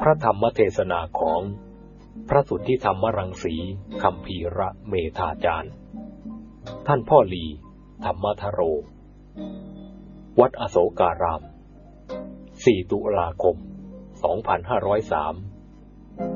พระธรรมเทศนาของพระสุทธิธรรมรังสีคัมภีระเมธาจารย์ท่านพ่อลีธรรมทโรวัดอโศการาม 4 ตุลาคม 2503